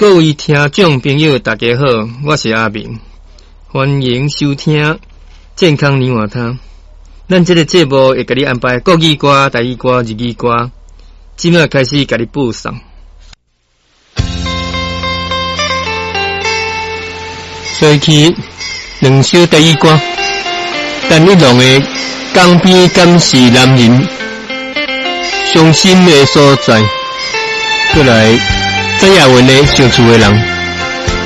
各位听众朋友，大家好，我是阿明，欢迎收听健康年华汤。咱这个节目会给你安排国语歌、台语歌、日语歌，即马开始给你播送。所以两首台语歌，陈立农的《江边敢是男人》，伤心的所在，过来。曾雅文的《相处的人》。